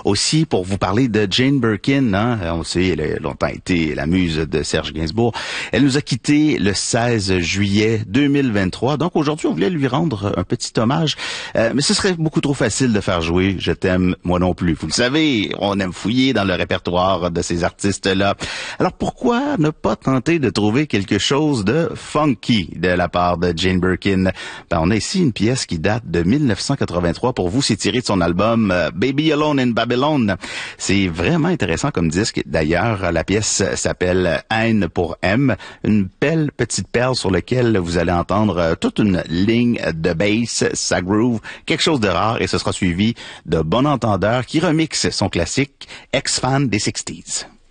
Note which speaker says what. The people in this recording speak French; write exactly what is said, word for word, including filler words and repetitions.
Speaker 1: Aussi pour vous parler de Jane Birkin, hein, on sait, elle a longtemps été la muse de Serge Gainsbourg. Elle nous a quittés le seize juillet deux mille vingt-trois, donc aujourd'hui on voulait lui rendre un petit hommage, euh, mais ce serait beaucoup trop facile de faire jouer Je t'aime, moi non plus. Vous le savez, on aime fouiller dans le répertoire de ces artistes-là. Alors pourquoi ne pas tenter de trouver quelque chose de funky de la part de Jane Birkin? Ben, on a ici une pièce qui date de mille neuf cent quatre-vingt-trois. Pour vous, c'est tiré de son album euh, Baby Alone in Babylon. C'est vraiment intéressant comme disque. D'ailleurs, la pièce s'appelle Haine pour M, une belle petite perle sur laquelle vous allez entendre euh, toute une ligne de bass, sa groove, quelque chose de rare, et ce sera suivi de Bon Entendeur qui remixe son classique Ex-Fan des sixties.